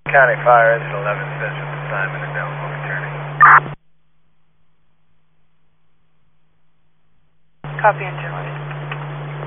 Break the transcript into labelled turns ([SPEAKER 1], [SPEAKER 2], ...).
[SPEAKER 1] County Fire Engine 11 says with assignment and down will returning.
[SPEAKER 2] Copy, Engine